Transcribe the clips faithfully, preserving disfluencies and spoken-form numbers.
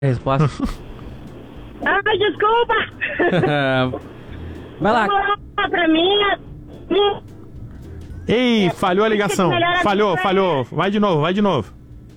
resposta. Ah, desculpa! Vai lá. Pra mim, Ei, falhou a ligação. Falhou, falhou. Vai de novo, vai de novo.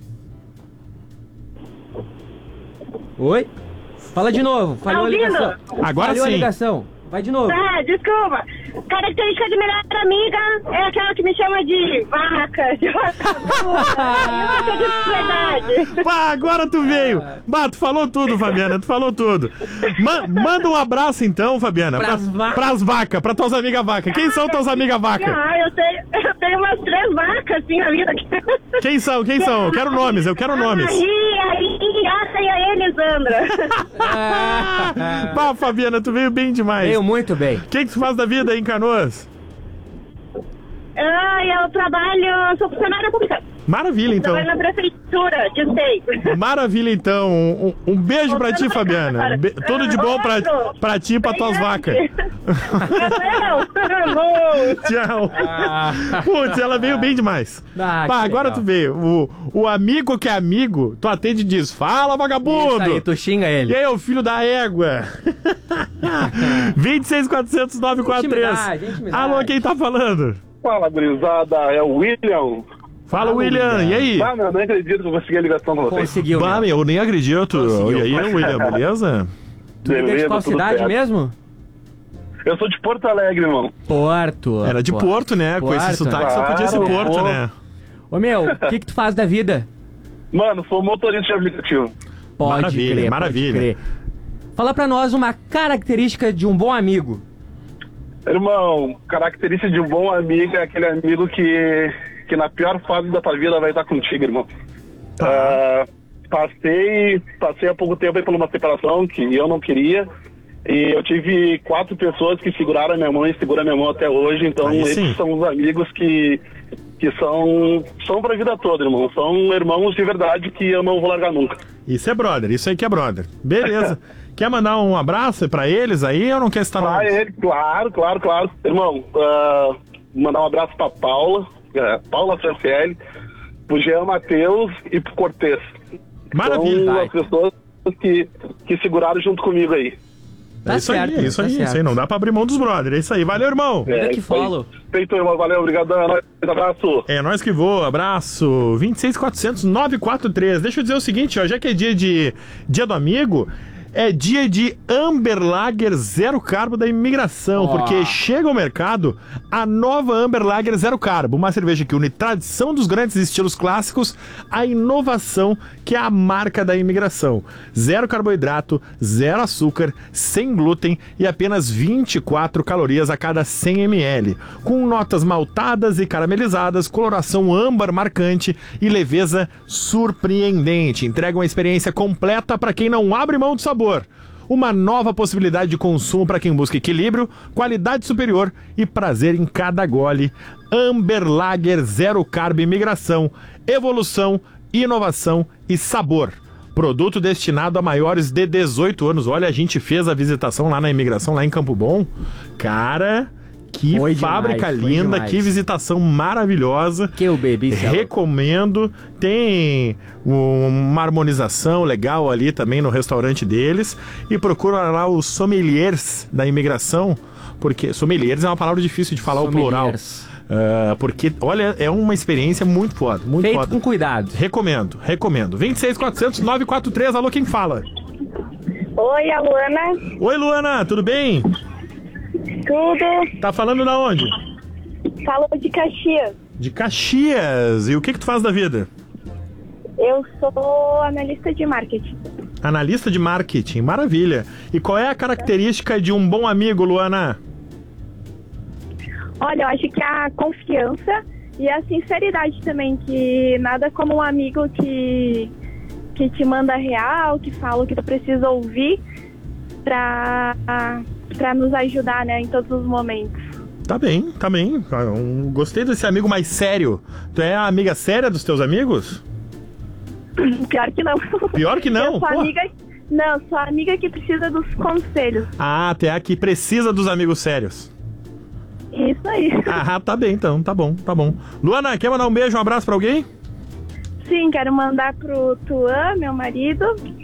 Oi? Fala de novo. Falhou Tá a ligação. Agora Falhou sim. a ligação. Vai de novo. tá, desculpa. Característica de melhor amiga é aquela que me chama de vaca, de vaca de verdade. Pá, agora tu veio. Bah, tu falou tudo, Fabiana, tu falou tudo. Ma- manda um abraço então, Fabiana. Pras pra- vacas. Pras vacas, pra tuas amigas vacas. Quem são tuas amigas vacas? Ah, eu tenho, eu tenho umas três vacas assim na vida. Quem são, quem são? Eu quero nomes, eu quero nomes. A Maria, a Inhata e a Elisandra. Pá, Fabiana, tu veio bem demais. Veio muito bem. O que, que tu faz da vida aí em Canoas? Ah, eu trabalho, sou funcionária pública. Maravilha, então. Trabalho na prefeitura de Esteio. Maravilha, então. Um, um beijo pra ti, Fabiana. Um be- Tudo de bom pra, pra ti e pra tuas vacas. Tchau. Putz, ela veio bem demais. Ah, Pá, que agora legal. tu veio. O, o amigo que é amigo, tu atende e diz: fala, vagabundo! Isso aí, tu xinga ele. E aí, o filho da égua? vinte e seis, quatrocentos, nove quatro três. Intimidade, intimidade. Alô, quem tá falando? Fala, gurizada, é o William. Fala, William. E aí? Ah, meu, não acredito que eu consegui a ligação com vocês. Conseguiu. Bah, meu. meu, eu nem acredito. Conseguiu. E aí, William, beleza? Tu é de Beleza, qual tudo cidade certo. mesmo? Eu sou de Porto Alegre, irmão. Porto. Era de Porto, né? Com esse Porto, sotaque só podia ser Claro, Porto, pô. né? Ô, meu, o que que tu faz da vida? Mano, sou motorista de aplicativo. Pode Maravilha, crer, maravilha. pode crer. Fala pra nós uma característica de um bom amigo. Irmão, característica de um bom amigo é aquele amigo que, que na pior fase da tua vida vai estar contigo, irmão. Tá. Ah, passei, passei há pouco tempo aí por uma separação que eu não queria. E eu tive quatro pessoas que seguraram a minha mão e seguram a minha mão até hoje. Então, Aí esses sim. são os amigos que, que são, são pra vida toda, irmão. São irmãos de verdade que eu não vou largar nunca. Isso é brother, isso aí que é brother. Beleza. Quer mandar um abraço pra eles aí ou não quer estar Ah, lá? ele, claro, claro, claro. Irmão, ah, mandar um abraço pra Paula, é, Paula Franciele, pro Jean Matheus e pro Cortez. Maravilha. São as pessoas que, que seguraram junto comigo aí. É Tá isso certo, aí, é isso tá aí, certo. isso aí. Não dá pra abrir mão dos brothers. É isso aí. Valeu, irmão. Vida que isso aí. follow. Feito, irmão. Valeu, obrigado. Abraço. É nós que voa, abraço. vinte e seis, quatrocentos, nove quatro três. Deixa eu dizer o seguinte, ó, já que é dia de dia do amigo, é dia de Amber Lager Zero Carbo da imigração, Ó. porque chega ao mercado a nova Amber Lager Zero Carbo, uma cerveja que une tradição dos grandes estilos clássicos à inovação que é a marca da imigração. Zero carboidrato, zero açúcar, sem glúten e apenas vinte e quatro calorias a cada cem mililitros, com notas maltadas e caramelizadas, coloração âmbar marcante e leveza surpreendente. Entrega uma experiência completa para quem não abre mão do sabor. Uma nova possibilidade de consumo para quem busca equilíbrio, qualidade superior e prazer em cada gole. Amber Lager Zero Carb Imigração, evolução, inovação e sabor. Produto destinado a maiores de dezoito anos. Olha, a gente fez a visitação lá na imigração, lá em Campo Bom. Cara, que Foi fábrica demais, foi linda, demais. que visitação maravilhosa. Que eu bebi, Celo. Recomendo. Tem um- uma harmonização legal ali também no restaurante deles. E procura lá os sommeliers da imigração, porque sommeliers é uma palavra difícil de falar o plural. Sommeliers. Ah, porque, olha, é uma experiência muito foda, muito Feito foda. com cuidado. Recomendo, recomendo. vinte e seis, quatrocentos, nove quatro três, alô, quem fala? Oi, a Luana. Oi, Luana, tudo bem? Tudo. Tá falando da onde? Falo de Caxias. De Caxias. E o que que tu faz da vida? Eu sou analista de marketing. Analista de marketing, maravilha. E qual é a característica de um bom amigo, Luana? Olha, eu acho que a confiança e a sinceridade também, que nada como um amigo que, que te manda real, que fala o que tu precisa ouvir pra, pra nos ajudar, né, em todos os momentos. Tá bem, tá bem. Ah, um- Gostei desse amigo mais sério. Tu é a amiga séria dos teus amigos? Pior que não. Pior que não? Eu sou Pô. amiga, não, sou amiga que precisa dos conselhos. Ah, tu é a que precisa dos amigos sérios. Isso aí. Ah, tá bem então, tá bom, tá bom. Luana, quer mandar um beijo, um abraço pra alguém? Sim, quero mandar pro Tuan, meu marido,